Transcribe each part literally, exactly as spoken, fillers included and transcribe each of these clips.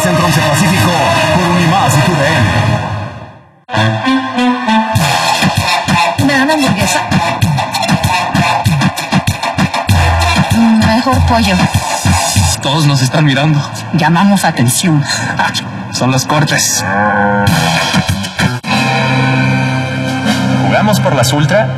Centro Once Pacífico por Unimás y T U D N. ¿Me dan hamburguesa? Mejor pollo. Todos nos están mirando. Llamamos atención. Son los cortes. ¿Jugamos por las Ultra?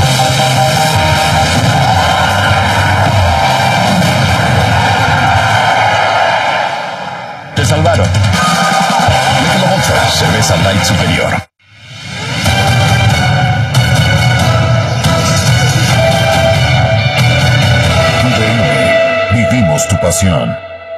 Te salvaron. Michelob Ultra, cerveza light superior. Vivimos tu pasión.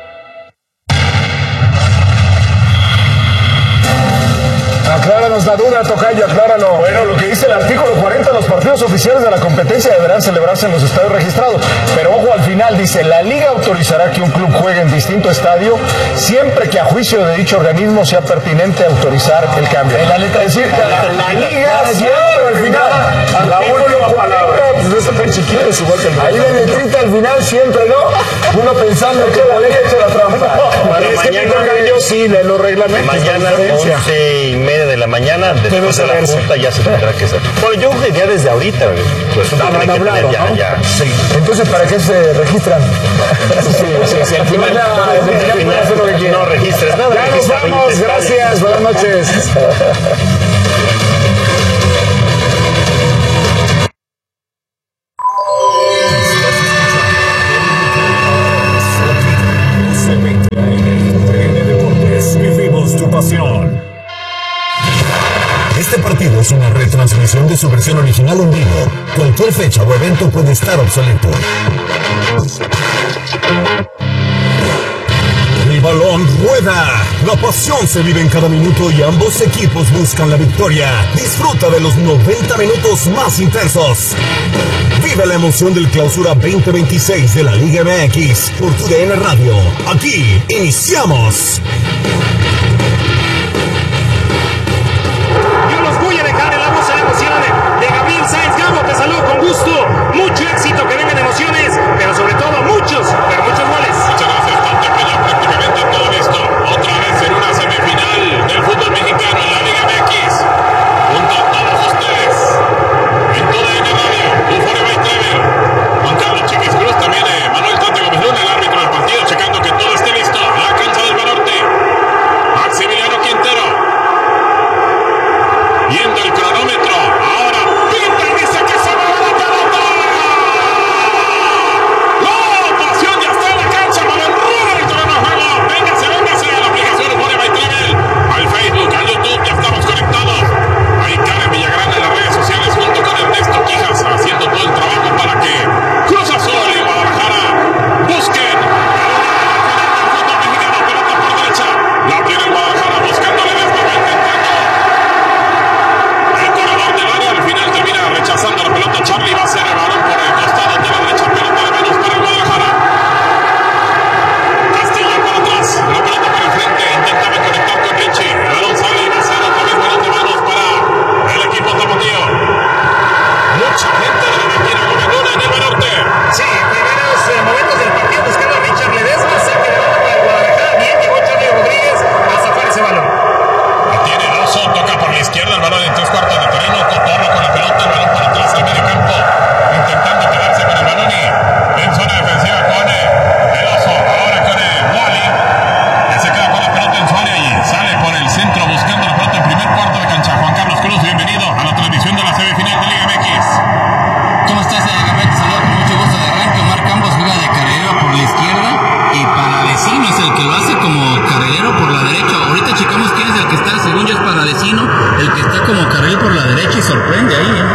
Acláranos la duda, tocayo, acláralo. Bueno, lo que dice el artículo cuarenta, los partidos oficiales de la competencia deberán celebrarse en los estadios registrados. Pero ojo, al final dice, la liga autorizará que un club juegue en distinto estadio siempre que a juicio de dicho organismo sea pertinente autorizar el cambio. En la letra es decir, la, la liga siempre al final, la última palabra. Pues eso tan chiquito es igual que el ahí en el treinta al final siempre, ¿no? Uno pensando que la liga echa la trampa. Para mañana yo sí, de los reglamentos. Mañana once y media de la mañana, después de la junta ya se tendrá que hacer. Bueno, yo diría desde ahorita, pues no, no, no, hablado, ya, ¿no? ya. Sí. Entonces, ¿para qué se registran? Sí, sí, sí, al final, no, al final hacer lo que quieran. No registres nada. Ya nos vamos, gracias, buenas noches. Vivimos tu pasión. Este partido es una retransmisión de su versión original en vivo. Cualquier fecha o evento puede estar obsoleto. El balón rueda. La pasión se vive en cada minuto y ambos equipos buscan la victoria. Disfruta de los noventa minutos más intensos. Vive la emoción del Clausura veinte veintiséis de la Liga M X por T U D N Radio. Aquí iniciamos. Yo los voy a dejar en la voz de la emoción de Gabriel Sáenz Gabo. Te saludo con gusto. Mucho éxito, que vengan emociones, pero sobre todo muchos, pero muchos goles. Muchas gracias, Tante, que ya prácticamente todo listo. Otra vez en una semifinal del fútbol mexicano en la Liga M X. Junto a todos ustedes, en T U D N Radio, Euforia by Travel. Juan Carlos Chiquis Cruz, también eh, Manuel Tante Gómez Luna, el árbitro del partido, checando que todo esté listo. La cancha del Banorte. Maximiliano Quintero. Viendo el cronómetro. Ahora pinta y dice que se va la pelota. ¡Oh! Pasión ya está en la cancha. Balón rueda el terreno de juego. Véngase, véngase a la aplicación Euforia by Travel. Al Facebook, al YouTube, ya estamos conectados. Ahí Karen Villagrán en las redes sociales junto con Ernesto Quijas haciendo todo el trabajo para que Cruz Azul y Guadalajara busquen el fútbol mexicano. Pelota por derecha. La tiene el Guadalajara buscándole desde va intentando. El corredor del área al final termina rechazando la pelota. Charlie va a hacer el balón por el costado de la derecha. Pelota de manos para el Guadalajara. Castilla para atrás. La pelota para el frente. Intentaba conectar con Richie. El balón sale y va a ser otra vez balón de manos para el equipo tapatío. Mucha gente de la máquina Gómez en el Banorte. Sí, primeros eh, momentos del partido buscando a Richard Ledesma. Saque de banda para el Guadalajara. Bien llegó Charlie Rodríguez a zafar ese balón. La tiene Oso, toca por la izquierda el balón en tres cuartos de terreno. Cotorra con la pelota, el balón para atrás al medio campo. Intentando quedarse con el balón y en zona defensiva con el Oso. Ahora con el Wally. Que se queda con la pelota en su área y sale por el centro buscando la pelota en primer cuarto de cancha. Juan Carlos Cruz, bienvenido a la transmisión de la semifinal de Liga M X. ¿Cómo estás, Gabriel? Te saludo con mucho gusto de arranque. Omar Campos juega de carrilero por la izquierda y Palavecino es el que lo hace como carrilero por la derecha. Ahorita checamos quién es el que está, según yo es Palavecino, el que está como carril por la derecha y sorprende ahí, ¿eh?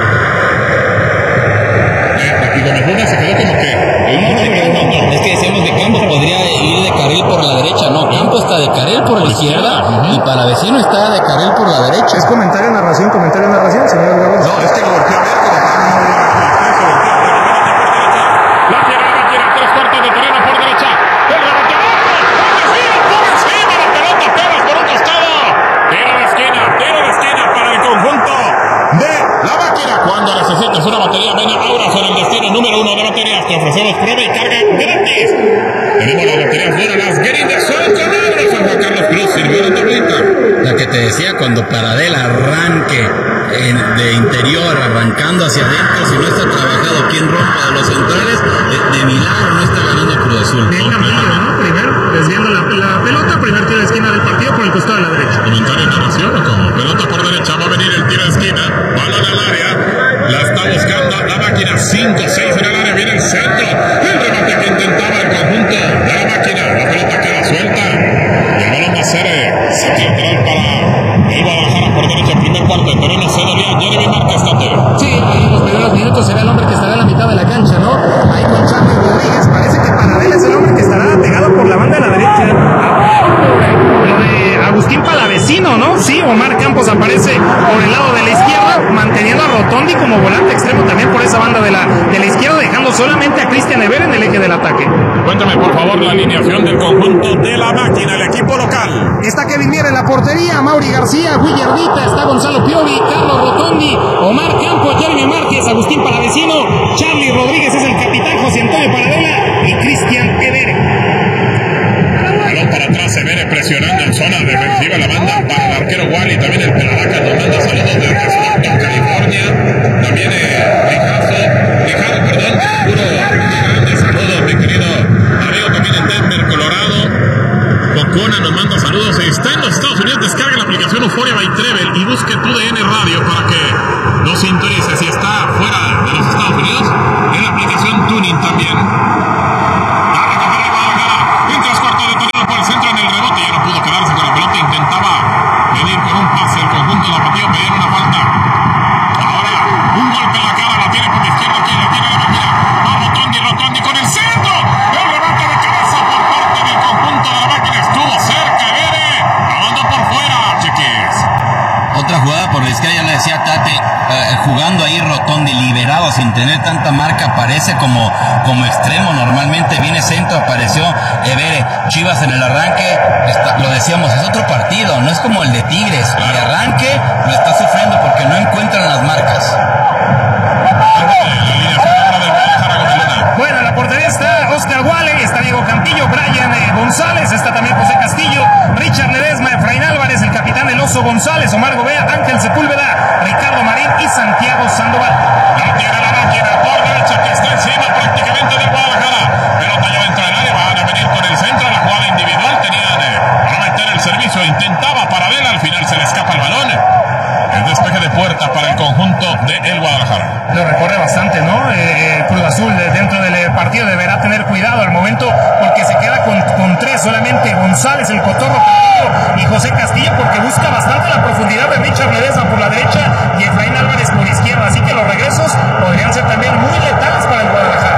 Eh, y Gómez Luna se quedó como que... No, no, no, no, es que decíamos que Campos podría ir de carril por la derecha. No, Campos está de carril por la izquierda y Palavecino está de carril por la derecha. ¿Es comentario, narración, comentario, narración, señor Gabo? No, es que lo volteó a ver como... La tiene la máquina, tres cuartos de terreno por derecha. El rebote abajo. Por encima la pelota, apenas por un costado. Tiro de esquina, tiro de esquina para el conjunto de la máquina. Cuando necesitas una batería, ven a Aura sobre el destino número uno de baterías. Te ofrecemos prueba y carga gratis. Tenemos las baterías buenas, las Green de Sol con Aura. sirvió la tablita. La que te decía, cuando Paradel arranque en, de interior, arrancando hacia adentro, si no está trabajado, ¿quién rompe de los centrales? De, de milagro no está ganando Cruz Azul. Bien Campillo, ¿no? Primero, desviando la, la pelota, primer tiro de esquina del partido por el costado de la derecha. Comentario de narración, como pelota por derecha, va a venir el tiro de esquina, balón al área, la está buscando la máquina, cinco seis en el área, viene el centro, el remate que intentaba el conjunto de la máquina, la pelota queda suelta, y el balón va a ser eh, saque lateral para el Guadalajara por derecha, primer cuarto, de terreno se dolía Jeremy Márquez Tatero. Sí, en los primeros minutos se ve al hombre que estará a la mitad de la cancha, ¿no? Ahí con Charlie Rodríguez, parece que Paradel es el hombre que estará pegado por la banda de la derecha. Lo de Agustín Palavecino, ¿no? Sí, Omar Campos aparece por el lado de la izquierda, manteniendo a Rotondi como volante extremo también por esa banda de la, de la izquierda, dejando solamente a Cristian Ever en el eje del ataque. Cuéntame por favor la alineación del conjunto de la máquina, el equipo local. Está Kevin Mier en la portería, Mauri García, Willardita, está Gonzalo Piovi, Carlos Rotondi, Omar Campos, Jeremy Márquez, Agustín Palavecino, Charlie Rodríguez es el capitán, José Antonio Paradela y Cristian Ever. Balón para atrás, se viene presionando en zona defensiva la banda para el arquero Wally, también el Peladaca nos manda saludos desde Stockton, California, también eh, Rijazo, Rijado, perdón, puro grande saludos, mi querido amigo también en Denver, Colorado. Cocona nos manda saludos, está en los Estados Unidos, descarga la aplicación Euphoria by Trevel y busque tu D N Radio para que nos sintonice. Si está fuera de los Estados Unidos, en la aplicación Tuning también. Por el centro en el rebote, ya no pudo quedarse con la pelota, intentaba venir con un pase el conjunto de Tapatío, pedían una falta. Ahora, un golpe en la cara, la tiene por la izquierda, aquí la tiene la máquina. Va Rotondi, Rotondi con el centro. El remate de cabeza por parte del conjunto de la máquina, estuvo cerca, Vere, la mandó por fuera, chiquis. Otra jugada por la izquierda, ya le decía Tate, eh, jugando ahí Rotondi, liberado sin tener tanta marca, aparece como, como extremo, normalmente viene centro, apareció Evere. Chivas en el arranque, está, lo decíamos, es otro partido, no es como el de Tigres, el arranque lo está sufriendo porque no encuentran las marcas. Bueno, en la portería está Oscar Wally, está Diego Campillo, Brian eh, González, está también José Castillo, Richard Ledesma, Efraín Álvarez, el capitán del Oso González, Omar Gobea, Ángel Sepúlveda, Ricardo Marín y Santiago Sandoval. La tiene la máquina por derecha que está encima prácticamente del Guadalajara. Pelota ya dentro del área, van a venir con el centro, la jugada individual, tenían eh, para meter el servicio, intentaba Paradela, al final se le escapa el balón. El despeje de puerta para el conjunto de el Guadalajara. Lo recorre bastante, ¿no? Eh, Cruz Azul de, dentro del partido deberá tener cuidado al momento porque se queda con, con tres solamente, González, el Cotorro y José Castillo, porque busca bastante la profundidad de Richard Ledesma por la derecha y Efraín Álvarez por izquierda, así que los regresos podrían ser también muy letales para el Guadalajara.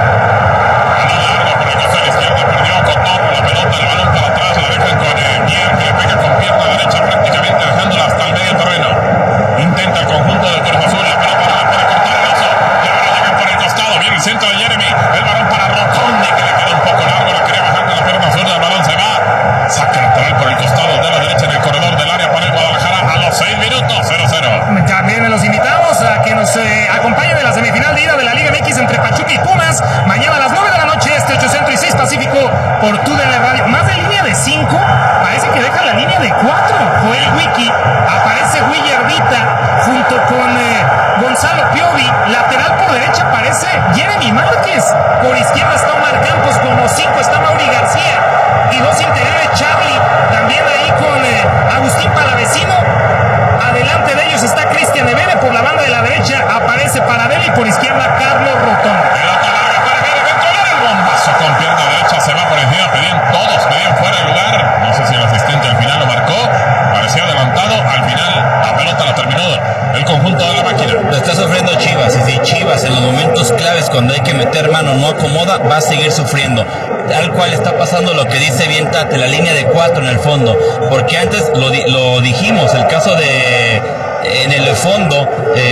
Largo por el costado izquierdo, perdió Cotorro la pelota, el balón para atrás, la dejan con eh, Mier, que le pega con pierna derecha prácticamente dejándola hasta el medio terreno. Intenta el conjunto de Cruz Azul, la pelota no la puede cortar el oso, y ahora llegan por el costado, viene el centro de Jeremy, el balón para Rotondi, que le queda un poco largo, la quería bajar con la pierna zurda, el balón se va, saque lateral por el costado de la derecha en el corredor del área para el Guadalajara a los seis minutos, cero cero. También los invitamos a que nos eh, acompañen en la semifinal de ida de la Liga M X entre Pachuca y Pumas, mañana a las nueve de la noche, este ocho Centro y seis Pacífico, por tu D N Radio. Más de línea de cinco, parece que deja la línea de cuatro. Joel Wiki, aparece Willardita junto con eh, Gonzalo Piovi, lateral por derecha aparece Jeremy Márquez, por izquierda está Omar Campos, con los cinco está Mauri García y dos interiores Charlie, también ahí con eh, Agustín Palavecino. Adelante de ellos está Cristian Evere, por la banda de la derecha aparece Paradela y por izquierda Carlos Rotondi. Pelota larga para Evere, dentro del área, el bombazo con pierna derecha, se va por encima, pedían todos, pedían fuera de lugar, no sé si el asistente al final lo marcó, parecía adelantado, al final la pelota la terminó el conjunto de la máquina. Lo está sufriendo Chivas, y si Chivas en los momentos claves cuando hay que meter mano no acomoda, va a seguir sufriendo. Tal cual está pasando lo que dice bien Tate, la línea de cuatro en el fondo, porque antes lo, di- lo dijimos, el caso de en el fondo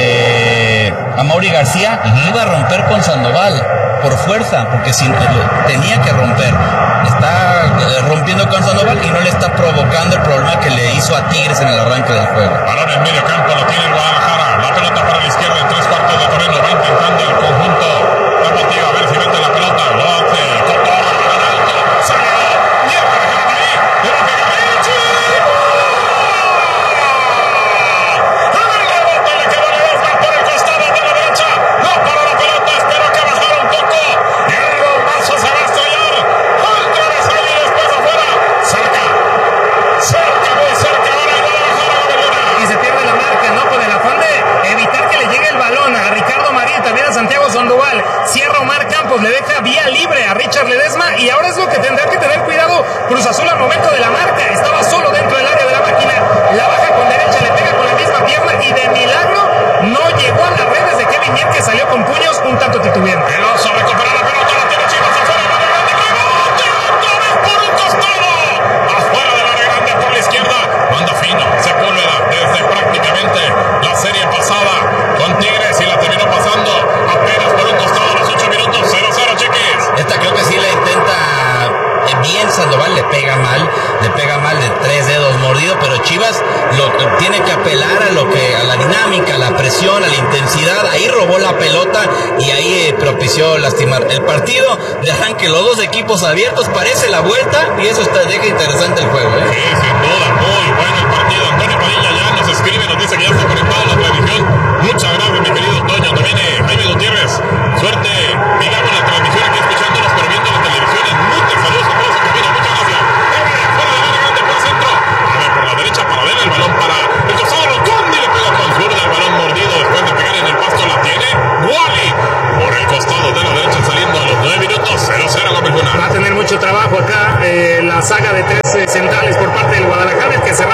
eh, Amaury García uh-huh. iba a romper con Sandoval por fuerza, porque si, tenía que romper, está eh, rompiendo con Sandoval y no le está provocando el problema que le hizo a Tigres en el arranque del juego. Balón en medio campo, lo tiene el Guadalajara, la pelota para la izquierda en tres cuartos de terreno, va intentando el conjunto tapatío, a ver si mete la pelota, lo hace Cotorro, balón alto, sale, mierda, ahí, pero que Gabriel Cruz Azul al momento de la marca. Estaba solo dentro del área de la máquina. La baja con derecha, le pega con la misma pierna y de milagro no llegó a las redes de Kevin Mier, que salió con puños un tanto titubeante. El oso recupera la pelota, la tiene Chivas afuera del área grande. ¡Rebote! ¡Otra vez por un costado! Afuera del área grande por la izquierda. Manda fino Sepúlveda desde prácticamente la serie pasada con Tigres y la terminó pasando apenas por un costado a los ocho minutos. cero cero, Chiquis. Esta creo que sí la intenta bien Sandoval, le pega mal, le pega mal de tres dedos mordido, pero Chivas lo tiene que apelar a lo que, a la dinámica, a la presión, a la intensidad. Ahí robó la pelota y ahí eh, propició lastimar el partido. De arranque los dos equipos abiertos, parece la vuelta y eso está, deja interesante el juego, ¿eh? Sí, sin duda, muy bueno el partido. Antonio Padilla ya nos escribe, nos dice que ya está conectado a la transmisión. Muchas gracias, mi querido Toño. También eh, Jaime Gutiérrez, suerte, digamos, la transmisión aquí escuchándonos, pero viendo la televisión en mute. Saludos a todos en cabina, muchas gracias. Fuera del área grande por el centro. A ver, por la derecha para ver el balón para el costado. Rotondi le pega con zurda, el balón mordido después de pegar en el pasto. La tiene Wally por el costado de la derecha, saliendo a los nueve minutos. cero cero, Gómez Luna. Va a tener mucho trabajo acá eh, la saga de tres eh, centrales por parte del Guadalajara, que se